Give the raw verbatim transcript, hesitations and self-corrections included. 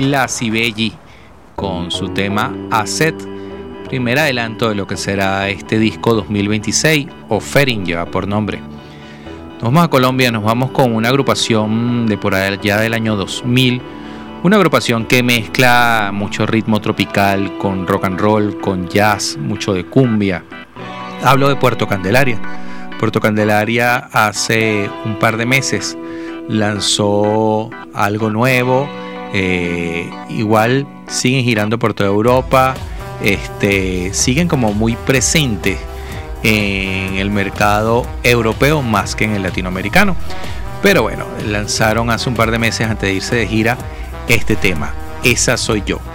La Sibelli con su tema Asset, primer adelanto de lo que será este disco dos mil veintiséis, Offering lleva por nombre. Nos vamos a Colombia, nos vamos con una agrupación de por allá del año dos mil, una agrupación que mezcla mucho ritmo tropical con rock and roll, con jazz, mucho de cumbia. Hablo de Puerto Candelaria. Puerto Candelaria hace un par de meses lanzó algo nuevo, eh, igual siguen girando por toda Europa, este, siguen como muy presentes en el mercado europeo más que en el latinoamericano, pero bueno, lanzaron hace un par de meses antes de irse de gira este tema, Esa Soy Yo.